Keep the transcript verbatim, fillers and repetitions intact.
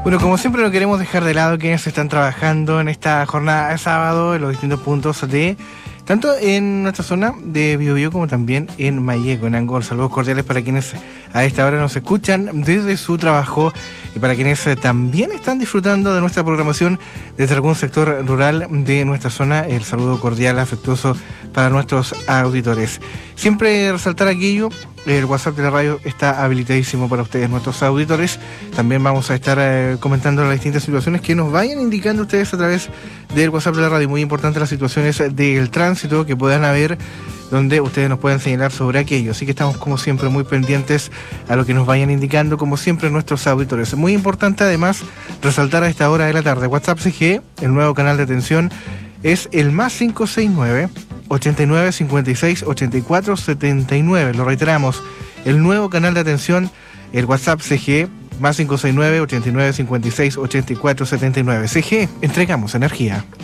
Bueno, como siempre no queremos dejar de lado quienes están trabajando en esta jornada de sábado en los distintos puntos de, tanto en nuestra zona de Biobío como también en Mayeco, en Angol. Saludos cordiales para quienes a esta hora nos escuchan desde su trabajo y para quienes también están disfrutando de nuestra programación desde algún sector rural de nuestra zona. El saludo cordial, afectuoso para nuestros auditores. Siempre resaltar aquello. El WhatsApp de la radio está habilitadísimo para ustedes, nuestros auditores. También vamos a estar eh, comentando las distintas situaciones que nos vayan indicando ustedes a través del WhatsApp de la radio. Muy importante las situaciones del tránsito que puedan haber, donde ustedes nos pueden señalar sobre aquello. Así que estamos como siempre muy pendientes a lo que nos vayan indicando, como siempre nuestros auditores. Muy importante además resaltar a esta hora de la tarde. WhatsApp C G, el nuevo canal de atención, es el más cinco seis nueve, ochenta y nueve, cincuenta y seis, ochenta y cuatro, setenta y nueve. Lo reiteramos, el nuevo canal de atención, el WhatsApp C G, más cinco seis nueve, ochenta y nueve, cincuenta y seis, ochenta y cuatro, setenta y nueve. C G, entregamos energía.